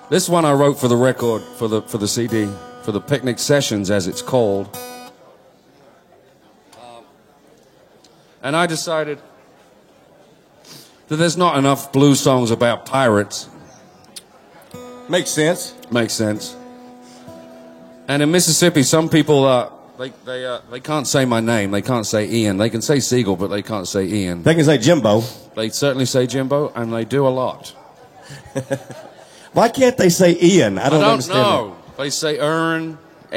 This one I wrote for the record, for the CD, for the Picnic Sessions, as it's called. And I decided that there's not enough blues songs about pirates. Makes sense. Makes sense. And in Mississippi, some people they can't say my name. They can't say Ian. They can say Siegel, but they can't say Ian. They can say Jimbo. They certainly say Jimbo, and they do a lot. Why can't they say Ian? I don't understand know. They say Aaron,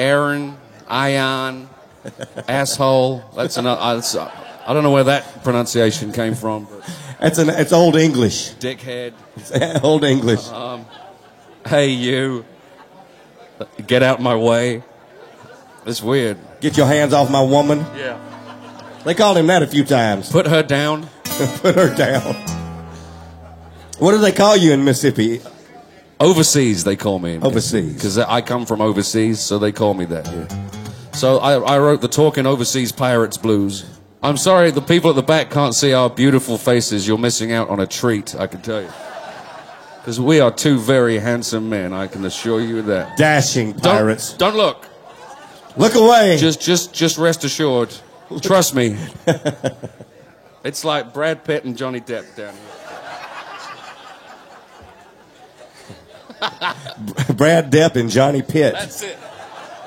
Ion, asshole. That's another. I don't know where that pronunciation came from. But it's Old English. Dickhead. It's Old English. Hey, you. Get out my way. It's weird. Get your hands off my woman. Yeah. They called him that a few times. Put her down. Put her down. What do they call you in Mississippi? Overseas, they call me. Overseas. Because I come from overseas, so they call me that here. So I wrote the Talking Overseas Pirates Blues. I'm sorry, the people at the back can't see our beautiful faces. You're missing out on a treat, I can tell you. Because we are two very handsome men, I can assure you that. Dashing pirates. Don't look. Look away. Just rest assured. Trust me. It's like Brad Pitt and Johnny Depp down here. Brad Depp and Johnny Pitt. That's it.